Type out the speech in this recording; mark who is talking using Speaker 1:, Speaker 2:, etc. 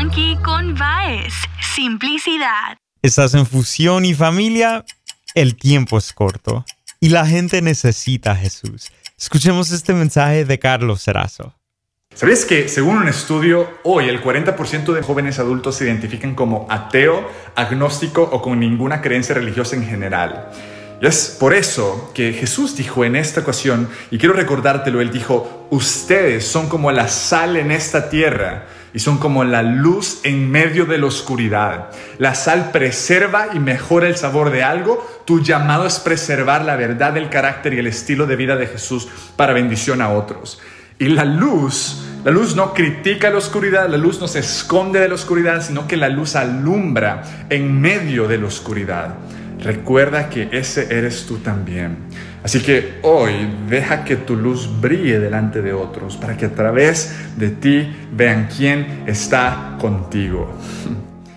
Speaker 1: Funky con Baez. Simplicidad.
Speaker 2: Estás en Fusión y Familia. El tiempo es corto y la gente necesita a Jesús. Escuchemos este mensaje de Carlos Cerazo.
Speaker 3: ¿Sabías que, según un estudio, hoy el 40% de jóvenes adultos se identifican como ateo, agnóstico o con ninguna creencia religiosa en general? Y es por eso que Jesús dijo en esta ocasión, y quiero recordártelo, Él dijo: ustedes son como la sal en esta tierra y son como la luz en medio de la oscuridad. La sal preserva y mejora el sabor de algo. Tu llamado es preservar la verdad del carácter y el estilo de vida de Jesús para bendición a otros. Y la luz no critica la oscuridad, la luz no se esconde de la oscuridad, sino que la luz alumbra en medio de la oscuridad. Recuerda que ese eres tú también. Así que hoy deja que tu luz brille delante de otros para que a través de ti vean quién está contigo.